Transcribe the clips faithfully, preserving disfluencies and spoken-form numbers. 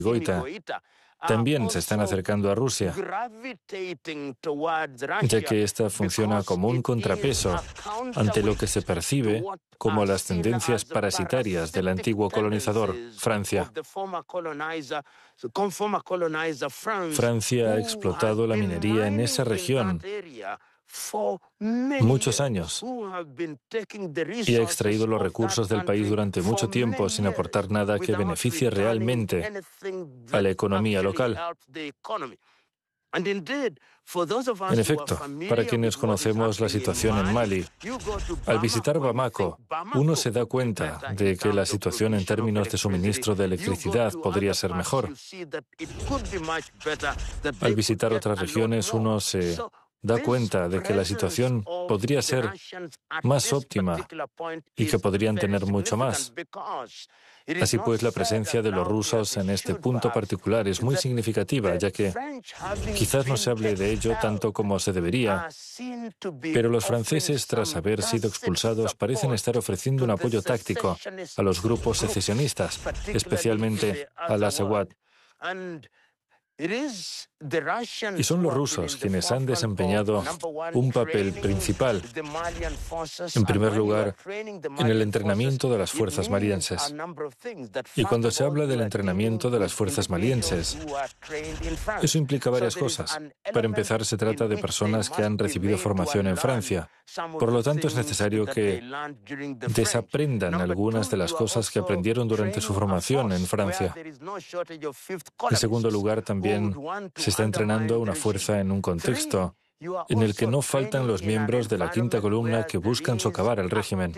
Goita también se están acercando a Rusia, ya que ésta funciona como un contrapeso ante lo que se percibe como las tendencias parasitarias del antiguo colonizador, Francia. Francia ha explotado la minería en esa región muchos años y ha extraído los recursos del país durante mucho tiempo sin aportar nada que beneficie realmente a la economía local. En efecto, para quienes conocemos la situación en Mali, al visitar Bamako, uno se da cuenta de que la situación en términos de suministro de electricidad podría ser mejor. Al visitar otras regiones, uno se da cuenta de que la situación podría ser más óptima y que podrían tener mucho más. Así pues, la presencia de los rusos en este punto particular es muy significativa, ya que quizás no se hable de ello tanto como se debería, pero los franceses, tras haber sido expulsados, parecen estar ofreciendo un apoyo táctico a los grupos secesionistas, especialmente a la Sawat. Y son los rusos quienes han desempeñado un papel principal, en primer lugar, en el entrenamiento de las fuerzas malienses. Y cuando se habla del entrenamiento de las fuerzas malienses, eso implica varias cosas. Para empezar, se trata de personas que han recibido formación en Francia. Por lo tanto, es necesario que desaprendan algunas de las cosas que aprendieron durante su formación en Francia. En segundo lugar, también se está entrenando una fuerza en un contexto en el que no faltan los miembros de la quinta columna que buscan socavar el régimen.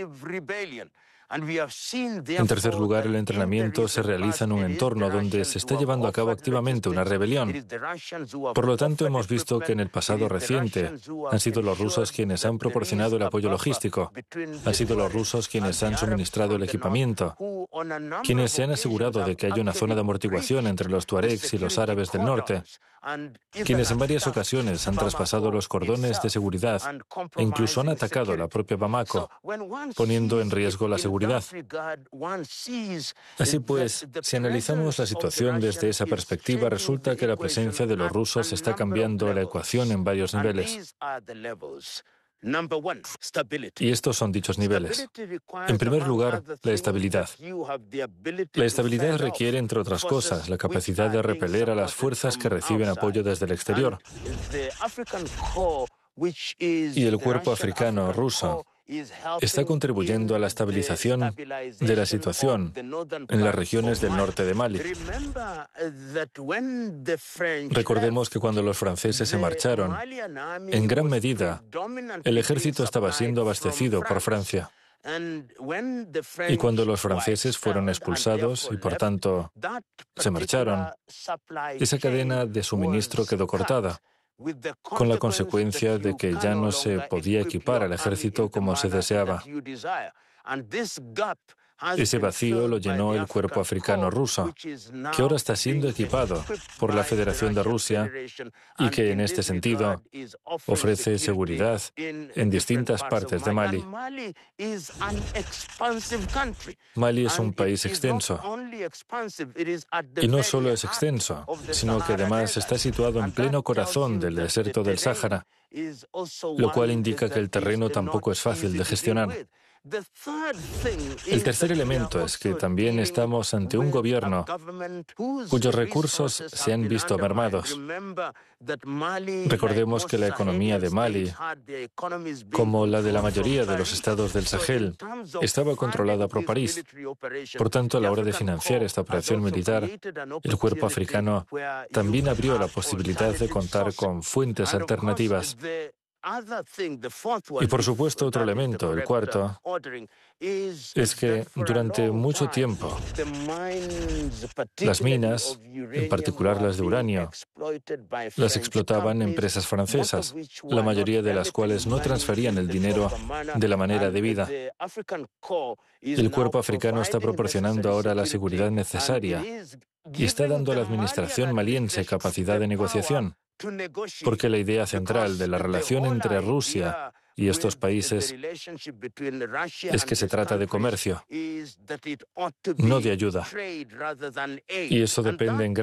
En tercer lugar, el entrenamiento se realiza en un entorno donde se está llevando a cabo activamente una rebelión. Por lo tanto, hemos visto que en el pasado reciente han sido los rusos quienes han proporcionado el apoyo logístico, han sido los rusos quienes han suministrado el equipamiento, quienes se han asegurado de que haya una zona de amortiguación entre los tuaregs y los árabes del norte, quienes en varias ocasiones han traspasado los cordones de seguridad e incluso han atacado la propia Bamako, poniendo en riesgo la seguridad. Así pues, si analizamos la situación desde esa perspectiva, resulta que la presencia de los rusos está cambiando la ecuación en varios niveles. Y estos son dichos niveles. En primer lugar, la estabilidad. La estabilidad requiere, entre otras cosas, la capacidad de repeler a las fuerzas que reciben apoyo desde el exterior. Y el cuerpo africano ruso está contribuyendo a la estabilización de la situación en las regiones del norte de Mali. Recordemos que cuando los franceses se marcharon, en gran medida, el ejército estaba siendo abastecido por Francia. Y cuando los franceses fueron expulsados y, por tanto, se marcharon, esa cadena de suministro quedó cortada, con la consecuencia de que ya no se podía equipar al ejército como se deseaba. Ese vacío lo llenó el cuerpo africano ruso, que ahora está siendo equipado por la Federación de Rusia y que, en este sentido, ofrece seguridad en distintas partes de Mali. Mali es un país extenso. Y no solo es extenso, sino que además está situado en pleno corazón del desierto del Sáhara, lo cual indica que el terreno tampoco es fácil de gestionar. El tercer elemento es que también estamos ante un gobierno cuyos recursos se han visto mermados. Recordemos que la economía de Mali, como la de la mayoría de los estados del Sahel, estaba controlada por París. Por tanto, a la hora de financiar esta operación militar, el cuerpo africano también abrió la posibilidad de contar con fuentes alternativas. Y por supuesto, otro elemento, el cuarto, es que durante mucho tiempo las minas, en particular las de uranio, las explotaban empresas francesas, la mayoría de las cuales no transferían el dinero de la manera debida. El cuerpo africano está proporcionando ahora la seguridad necesaria y está dando a la administración maliense capacidad de negociación, porque la idea central de la relación entre Rusia y estos países es que se trata de comercio, no de ayuda. Y eso depende en